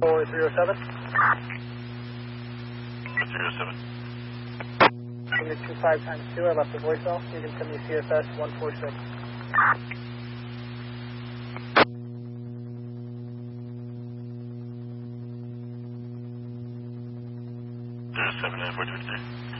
Or 307? 307. Send me 25 times 2. I left the voicemail. You can send me CSS 146. 307 and 423.